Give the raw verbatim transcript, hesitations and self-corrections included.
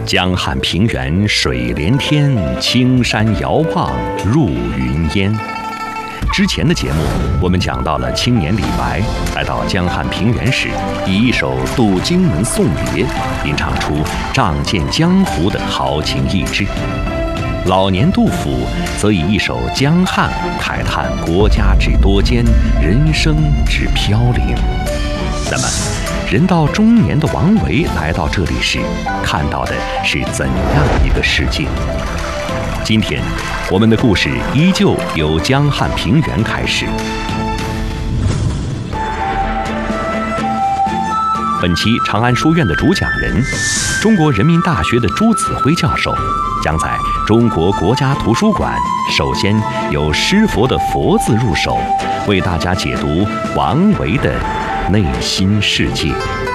江汉平原水连天，青山遥望入云烟。之前的节目，我们讲到了青年李白来到江汉平原时，以一首《渡荆门送别》吟唱出仗剑江湖的豪情逸致。老年杜甫则以一首《江汉》慨叹国家之多艰，人生之飘零。那么，人到中年的王维来到这里时，看到的是怎样一个世界？今天，我们的故事依旧由江汉平原开始。本期长安书院的主讲人，中国人民大学的朱子辉教授，将在中国国家图书馆首先由诗佛的佛字入手，为大家解读王维的内心世界。